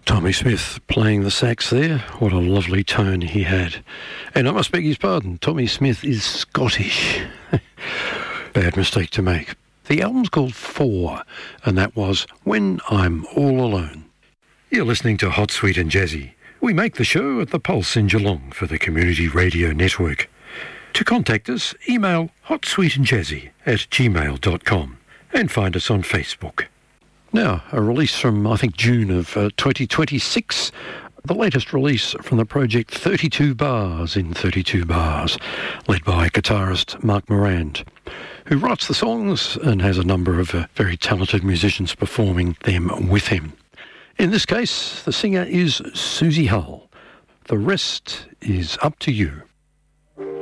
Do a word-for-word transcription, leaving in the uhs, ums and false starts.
Tommy Smith playing the sax there. What a lovely tone he had. And I must beg his pardon, Tommy Smith is Scottish. Bad mistake to make. The album's called Four, and that was When I'm All Alone. You're listening to Hot, Sweet and Jazzy. We make the show at the Pulse in Geelong for the Community Radio Network. To contact us, email hotsweetandjazzy at gmail dot com and find us on Facebook. Now, a release from, I think, June of uh, twenty twenty-six, the latest release from the project thirty-two Bars in thirty-two Bars, led by guitarist Mark Morand, who writes the songs and has a number of uh, very talented musicians performing them with him. In this case, the singer is Susie Hull. The rest is up to you.